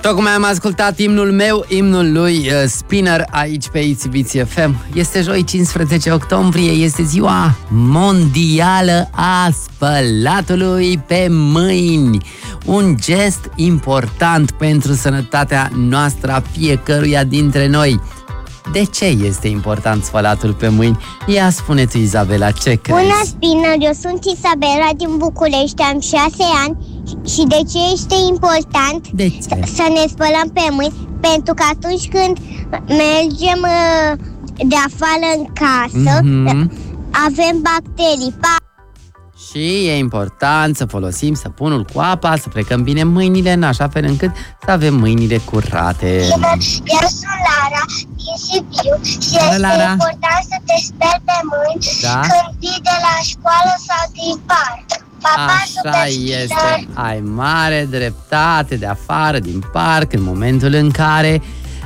Tocmai am ascultat imnul meu, imnul lui Spinner aici pe It's FM. Este joi 15 octombrie, este ziua mondială a spălatului pe mâini. Un gest important pentru sănătatea noastră a fiecăruia dintre noi. De ce este important spălatul pe mâini? Ia spune tu, Izabela, ce crezi? Bună, Spinner, eu sunt Izabela din București, am 6 ani. Și de ce este important să ne spălăm pe mâini? Pentru că atunci când mergem de afară în casă, avem bacterii. Și e important să folosim săpunul cu apa, să plecăm bine mâinile în așa fel încât să avem mâinile curate. Eu sunt Lara din Sibiu și este important să te speli pe mâini când vii de la școală sau din parc. Așa este, ai mare dreptate, de afară, din parc, în momentul în care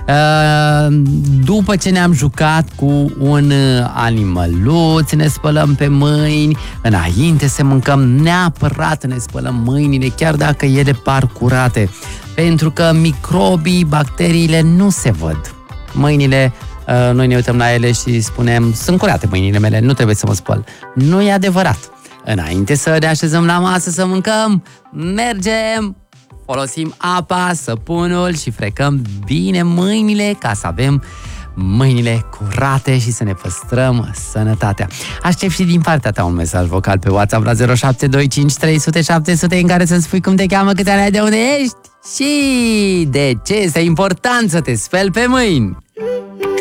după ce ne-am jucat cu un animăluț, ne spălăm pe mâini, înainte să mâncăm, neapărat ne spălăm mâinile, chiar dacă ele par curate, pentru că microbii, bacteriile nu se văd. Mâinile, noi ne uităm la ele și spunem, sunt curate mâinile mele, nu trebuie să mă spăl. Nu e adevărat. Înainte să ne așezăm la masă să mâncăm, mergem, folosim apa, săpunul și frecăm bine mâinile ca să avem mâinile curate și să ne păstrăm sănătatea. Aștept și din partea ta un mesaj vocal pe WhatsApp la 0725 300 700 în care să-mi spui cum te cheamă, câte ani ai, de unde ești și de ce este important să te speli pe mâini.